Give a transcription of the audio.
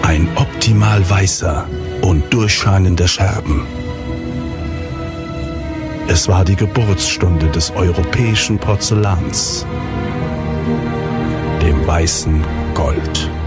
Ein optimal weißer und durchscheinender Scherben. Es war die Geburtsstunde des europäischen Porzellans, dem weißen Gold.